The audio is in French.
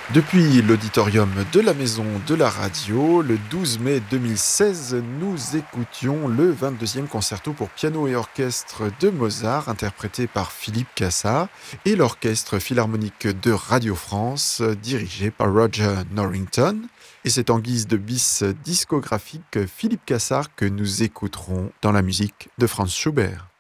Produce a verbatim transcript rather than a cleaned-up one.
Depuis l'auditorium de la Maison de la Radio, le douze mai deux mille seize, nous écoutions le vingt-deuxième concerto pour piano et orchestre de Mozart, interprété par Philippe Cassar, et l'Orchestre Philharmonique de Radio France, dirigé par Roger Norrington. Et c'est en guise de bis discographique Philippe Cassar que nous écouterons dans la musique de Franz Schubert.